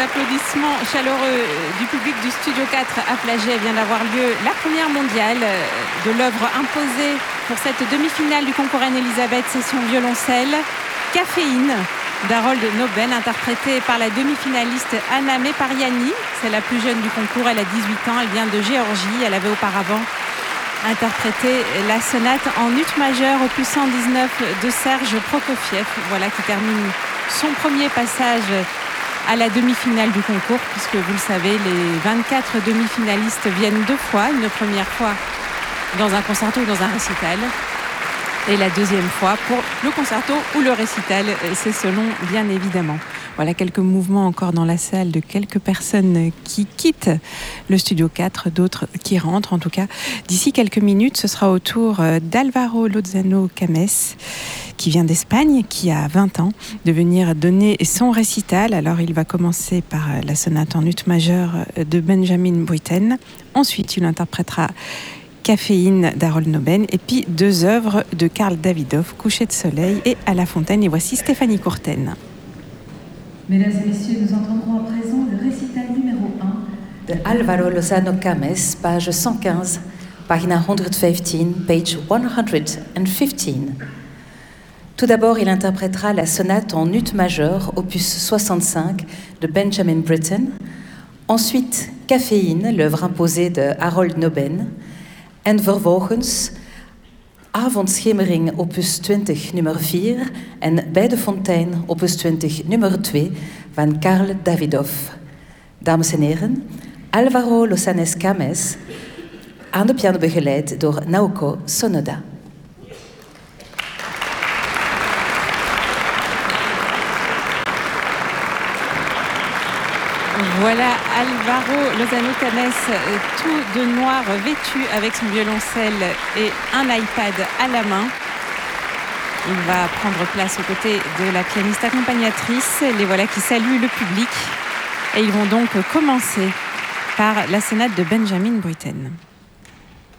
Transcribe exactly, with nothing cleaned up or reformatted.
applaudissements chaleureux du public du Studio quatre à Flagey vient d'avoir lieu la première mondiale de l'œuvre imposée pour cette demi-finale du concours Anne-Elisabeth session violoncelle, Caféine d'Harold Noben, interprétée par la demi-finaliste Anna Mepariani. C'est la plus jeune du concours, elle a dix-huit ans, elle vient de Géorgie. Elle avait auparavant interprété la sonate en ut majeur opus cent dix-neuf de Serge Prokofiev, voilà qui termine son premier passage à la demi-finale du concours, puisque vous le savez, les vingt-quatre demi-finalistes viennent deux fois, une première fois dans un concerto ou dans un récital, et la deuxième fois pour le concerto ou le récital, c'est selon bien évidemment. Voilà quelques mouvements encore dans la salle de quelques personnes qui quittent le Studio quatre, d'autres qui rentrent. En tout cas, d'ici quelques minutes, ce sera au tour d'Álvaro Lozano Cames, qui vient d'Espagne, qui a vingt ans, de venir donner son récital. Alors, il va commencer par la sonate en ut majeur de Benjamin Britten. Ensuite, il interprétera Caféine d'Harold Noben et puis deux œuvres de Karl Davidoff, Coucher de soleil et À la fontaine. Et voici Stéphanie Courten. Mesdames et messieurs, nous entendrons à présent le récital numéro un de Álvaro Lozano Cames, page cent quinze, pagina honderdvijftien, page one hundred fifteen. Tout d'abord, il interprétera la sonate en ut majeur, opus soixante-cinq, de Benjamin Britten. Ensuite, Caféine, l'œuvre imposée de Harold Noben. En vervolgens Avondschemering opus twintig nummer vier en Bij de Fontein opus twintig nummer twee van Karl Davidoff. Dames en heren, Álvaro Lozano Cames, aan de piano begeleid door Naoko Sonoda. Voilà Álvaro Lozano Cames, tout de noir, vêtu avec son violoncelle et un iPad à la main. Il va prendre place aux côtés de la pianiste accompagnatrice. Les voilà qui saluent le public. Et ils vont donc commencer par la sonate de Benjamin Britten.